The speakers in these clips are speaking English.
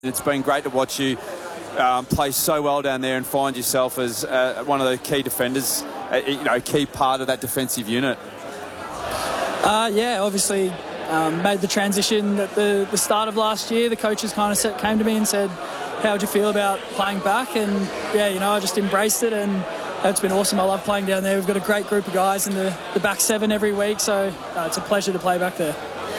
It's been great to watch you play so well down there and find yourself as one of the key defenders, key part of that defensive unit. Obviously made the transition at the start of last year. The coaches kind of came to me and said, how would you feel about playing back? And I just embraced it, and it's been awesome. I love playing down there. We've got a great group of guys in the back seven every week, so it's a pleasure to play back there.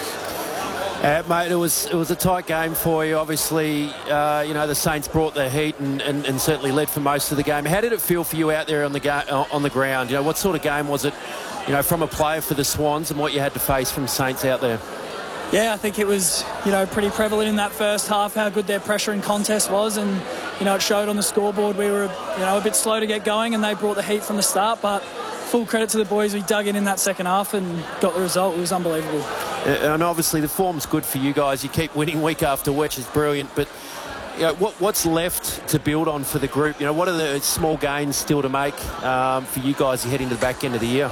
Mate, it was a tight game for you. Obviously, the Saints brought the heat and certainly led for most of the game. How did it feel for you out there on the ground? What sort of game was it, from a player for the Swans, and what you had to face from Saints out there? Yeah, I think it was, pretty prevalent in that first half how good their pressure and contest was, and, it showed on the scoreboard. We were, a bit slow to get going, and they brought the heat from the start, but full credit to the boys. We dug in that second half and got the result. It was unbelievable. And obviously the form's good for you guys. You keep winning week after week, which is brilliant, but what's left to build on for the group? What are the small gains still to make for you guys heading to the back end of the year?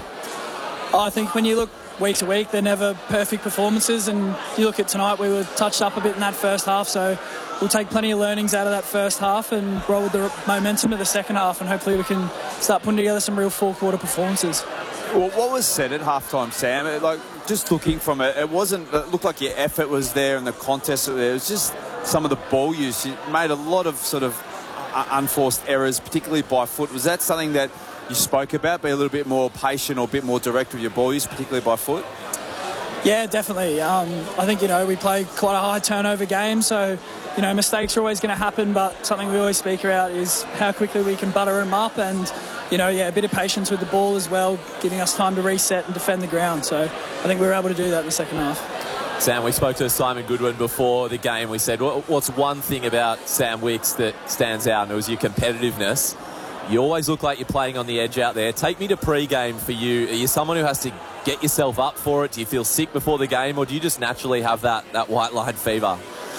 I think when you look week to week, they're never perfect performances, and you look at tonight, we were touched up a bit in that first half, so we'll take plenty of learnings out of that first half and roll with the momentum of the second half, and hopefully we can start putting together some real full-quarter performances. Well, what was said at halftime, Sam? Just looking from it, it looked like your effort was there and the contest was there. It was just some of the ball use. You made a lot of sort of unforced errors, particularly by foot. Was that something that you spoke about, be a little bit more patient or a bit more direct with your ball use, particularly by foot? Yeah, definitely. I think, we play quite a high turnover game, so, mistakes are always going to happen, but something we always speak about is how quickly we can butter them up, and, a bit of patience with the ball as well, giving us time to reset and defend the ground. So I think we were able to do that in the second half. Sam, we spoke to Simon Goodwin before the game. We said, what's one thing about Sam Wicks that stands out? And it was your competitiveness. You always look like you're playing on the edge out there. Take me to pre-game for you. Are you someone who has to get yourself up for it? Do you feel sick before the game, or do you just naturally have that white line fever?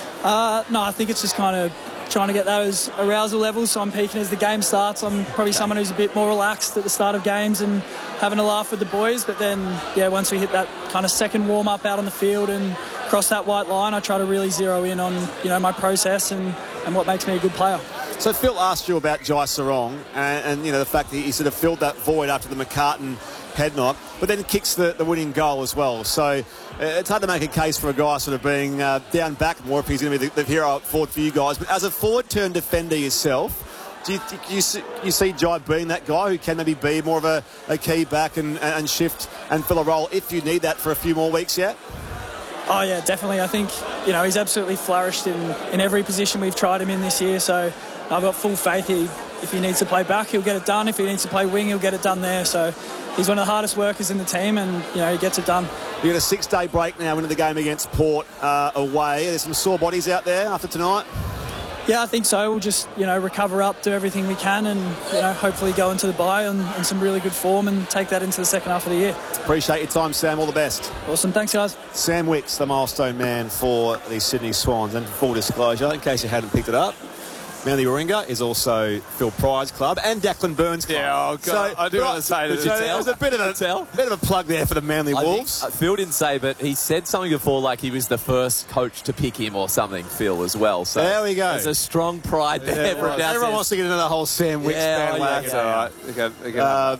No, I think it's just kind of trying to get those arousal levels, so I'm peaking as the game starts. I'm probably someone who's a bit more relaxed at the start of games and having a laugh with the boys, but then, once we hit that kind of second warm-up out on the field and cross that white line, I try to really zero in on, my process and what makes me a good player. So Phil asked you about Jai Sarong and the fact that he sort of filled that void after the McCartan head knock, but then kicks the winning goal as well. So it's hard to make a case for a guy sort of being down back more if he's going to be the hero up forward for you guys. But as a forward-turn defender yourself, do you see Jai being that guy who can maybe be more of a key back and shift and fill a role if you need that for a few more weeks yet? Oh, yeah, definitely. I think, he's absolutely flourished in every position we've tried him in this year, so I've got full faith if he needs to play back, he'll get it done. If he needs to play wing, he'll get it done there. So he's one of the hardest workers in the team, and, he gets it done. You've got a 6-day break now into the game against Port away. There's some sore bodies out there after tonight? Yeah, I think so. We'll just, recover up, do everything we can, and, hopefully go into the bye on some really good form and take that into the second half of the year. Appreciate your time, Sam. All the best. Awesome. Thanks, guys. Sam Wicks, the milestone man for the Sydney Swans. And for full disclosure, in case you hadn't picked it up, Manly Warringah is also Phil Pryde's club and Declan Burns' club. Yeah, oh God, so, I do want to say that. There's a bit of a plug there for the Manly Wolves. Phil didn't say, but he said something before, like he was the first coach to pick him or something, Phil, as well. So there we go. There's a strong pride there. Right. Everyone wants to get into the whole Sam Wicks bandwagon. That's all right.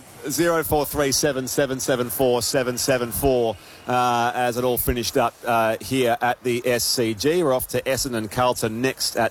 0437 774 774 as it all finished up here at the SCG. We're off to Essendon and Carlton next at